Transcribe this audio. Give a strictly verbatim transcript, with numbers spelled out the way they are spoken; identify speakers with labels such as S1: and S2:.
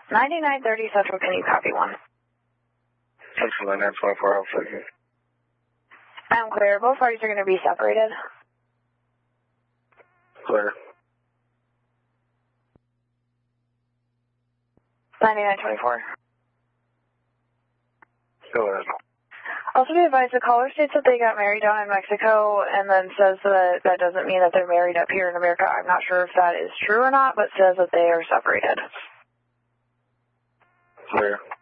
S1: ninety-nine thirty Central, can you copy one?
S2: Central ninety-nine twenty-four, I'll take it.
S1: I'm clear. Both parties are going to be separated.
S2: Clear.
S1: ninety-nine twenty-four.
S2: Go ahead.
S1: Also be advised, the caller states that they got married down in Mexico and then says that that doesn't mean that they're married up here in America. I'm not sure if that is true or not, but says that they are separated.
S2: Clear.